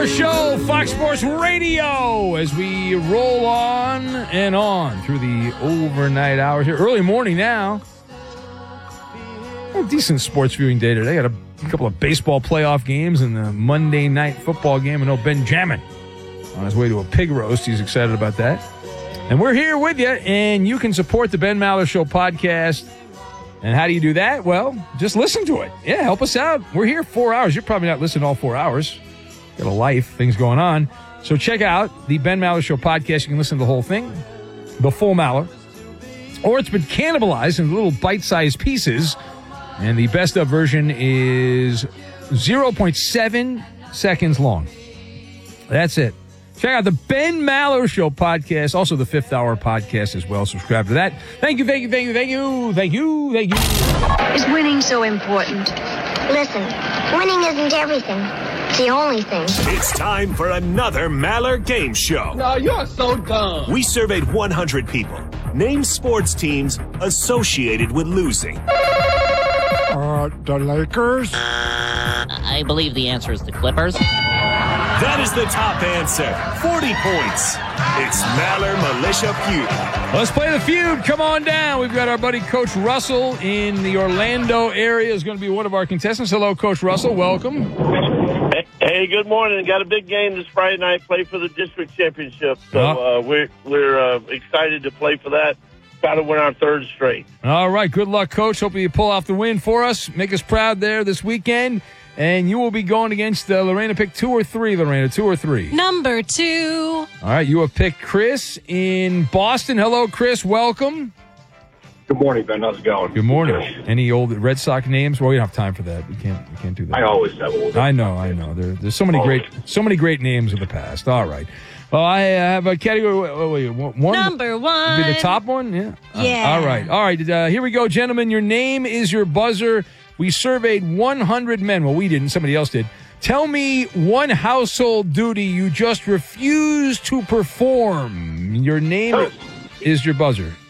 Show, Fox Sports Radio, as we roll on and on through the overnight hours here. Early morning now. A decent sports viewing day today. Got a couple of baseball playoff games and the Monday night football game. I know Benjamin on his way to a pig roast. He's excited about that. And we're here with you, and you can support the Ben Maller Show podcast. And how do you do that? Well, just listen to it. Yeah, help us out. We're here 4 hours. You're probably not listening all 4 hours. Got a life, things going on. So check out the Ben Maller Show podcast. You can listen to the whole thing, the full Maller. Or it's been cannibalized in little bite-sized pieces. And the best of version is 0.7 seconds long. That's it. Check out the Ben Maller Show podcast, also the Fifth Hour podcast as well. Subscribe to that. Thank you. Is winning so important? Listen, winning isn't everything. It's the only thing. It's time for another Maller Game Show. No, you're so dumb. We surveyed 100 people. Name sports teams associated with losing. The Lakers? I believe the answer is the Clippers. That is the top answer. 40 points. It's Maller Militia Feud. Let's play the feud. Come on down. We've got our buddy Coach Russell in the Orlando area is going to be one of our contestants. Hello, Coach Russell. Welcome. Hey, good morning. Got a big game this Friday night. Play for the district championship. So we're excited to play for that. Got to win our third straight. All right. Good luck, Coach. Hope you pull off the win for us. Make us proud there this weekend. And you will be going against Lorena. Pick 2 or 3, Lorena. 2 or 3? Number 2. All right. You have picked Chris in Boston. Hello, Chris. Welcome. Good morning, Ben. How's it going? Good morning. Any old Red Sox names? Well, we don't have time for that. We can't do that. I always have old. I know. There's so many great names of the past. All right. Well, I have a category. One. Number 1. Be the top one. Yeah. Yeah. All right. Here we go, gentlemen. Your name is your buzzer. We surveyed 100 men. Well, we didn't. Somebody else did. Tell me one household duty you just refuse to perform. Your name is your buzzer.